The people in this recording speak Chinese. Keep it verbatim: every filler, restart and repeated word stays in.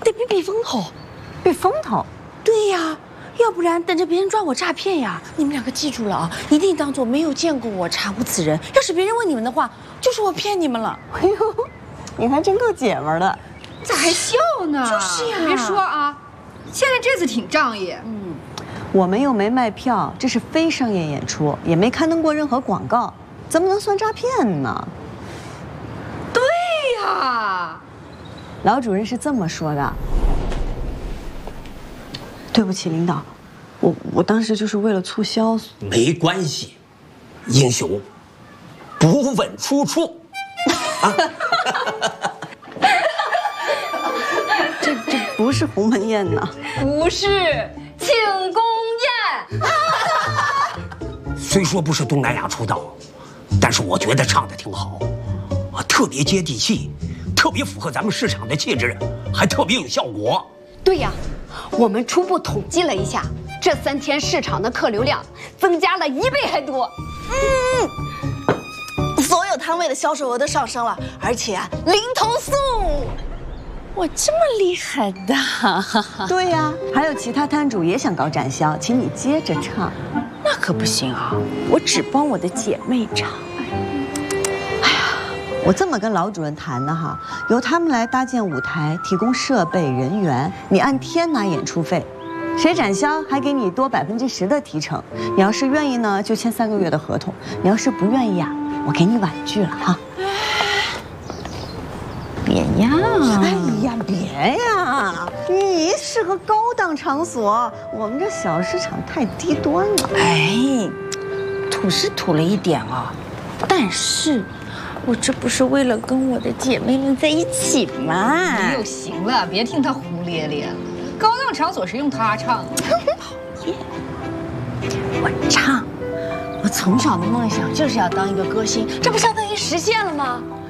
得避避风头， 避风头。 对呀，要不然等着别人抓我诈骗呀。你们两个记住了啊，一定当做没有见过我，查无此人。要是别人问你们的话，就说我骗你们了。 哎呦，你还真够姐们儿的。 你咋还笑呢？ 就是呀， 别说啊，现在这次挺仗义。 嗯，我们又没卖票，这是非商业演出，也没刊登过任何广告，怎么能算诈骗呢？ 对呀， 老主任是这么说的。对不起，领导，我我当时就是为了促销。 没关系，英雄不问出处。啊这这不是鸿门宴呐， 不是庆功宴。 虽说不是东南亚出道，但是我觉得唱的挺好，啊，特别接地气，特别符合咱们市场的气质，还特别有效果。 对呀，我们初步统计了一下，这三天市场的客流量增加了一倍还多。 嗯，所有摊位的销售额都上升了，而且啊，零投诉。我这么厉害的？ 对呀，还有其他摊主也想搞展销，请你接着唱。 那可不行啊，我只帮我的姐妹唱。 哎呀，我这么跟老主任谈的哈，由他们来搭建舞台，提供设备、人员，你按天拿演出费，谁展销还给你多百分之十的提成。你要是愿意呢，就签三个月的合同；你要是不愿意啊，我给你婉拒了哈。 别呀！ 哎呀，别呀！你适合高档场所，我们这小市场太低端了。 哎，土是土了一点啊，但是，我这不是为了跟我的姐妹们在一起吗？ 你又行了，别听他胡咧咧了。高档场所是用他唱的。 讨厌！我唱，我从小的梦想就是要当一个歌星，这不相当于实现了吗？